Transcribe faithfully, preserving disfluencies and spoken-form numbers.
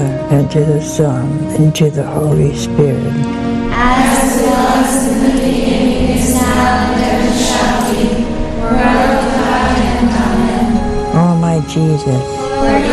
Father, and to the Son, and to the Holy Spirit. As it was in the beginning, is now, and ever shall be, world without end. Amen. O my Jesus, forgive